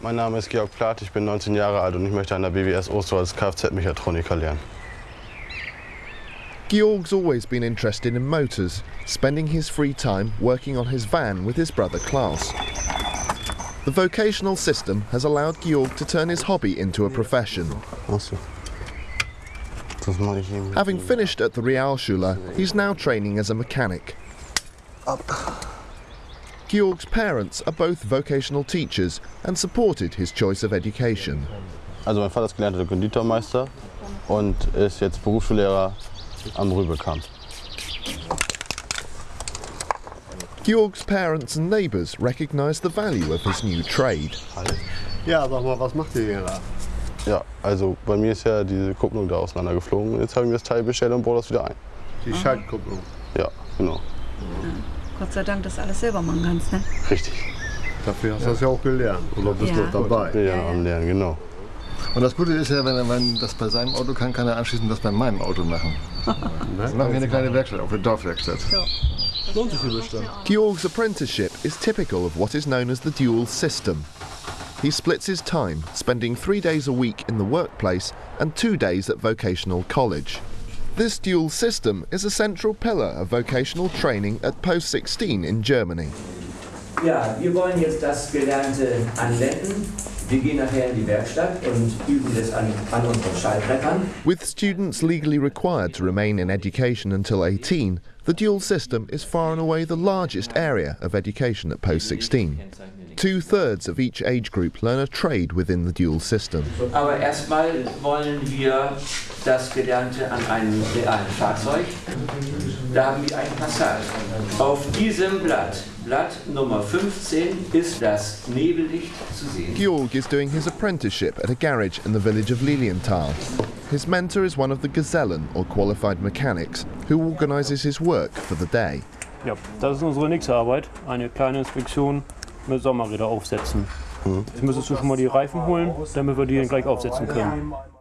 mein Name ist Georg Plath, ich bin 19 Jahre alt und ich möchte an der BWS Osterholz als Kfz-Mechatroniker lernen. Georg's always been interested in motors, spending his free time working on his van with his brother Klaus. The vocational system has allowed Georg to turn his hobby into a profession. Having finished at the Realschule, he's now training as a mechanic. Georg's parents are both vocational teachers and supported his choice of education. Also mein Vater ist gelernter Konditormeister und ist jetzt Berufsschullehrer am Rübekamp. Georg's parents and neighbours recognise the value of his new trade. Ja, sag mal, was macht ihr hier da? Ja, also bei mir ist ja diese Kupplung da auseinandergeflogen und jetzt habe ich mir das Teil bestellt und baue das wieder ein. Die Schaltkupplung? Ja, genau. Gott sei Dank, dass du alles selber machen kannst, ne? Richtig. Dafür hast du das ja auch gelernt, oder bist du noch dabei? Ich bin ja am Lernen, genau. Und das Gute ist ja, wenn er das bei seinem Auto kann, kann er anschließend das bei meinem Auto machen. Wir machen hier eine kleine Werkstatt, auch eine Dorfwerkstatt. Lohnt sich hier bestimmt. Georg's apprenticeship is typical of what is known as the dual system. He splits his time, spending 3 days a week in the workplace and 2 days at vocational college. This dual system is a central pillar of vocational training at Post 16 in Germany. Ja, wir wollen jetzt das Gelernte anwenden. Wir gehen nachher in die Werkstatt und üben das an unseren Schaltbrettern. With students legally required to remain in education until 18, the dual system is far and away the largest area of education at Post 16. 2/3 of each age group learn a trade within the dual system. Aber erstmal wollen wir das Gelernte an einem realen Fahrzeug. Da haben wir ein Passat. Auf diesem Blatt Nummer 15, ist das Nebellicht zu sehen. Georg is doing his apprenticeship at a garage in the village of Lilienthal. His mentor is one of the Gesellen, or qualified mechanics, who organises his work for the day. Ja, das ist unsere nächste Arbeit. Eine kleine Inspektion mit Sommerräder aufsetzen. Jetzt müsstest du schon mal die Reifen holen, damit wir die dann gleich aufsetzen können.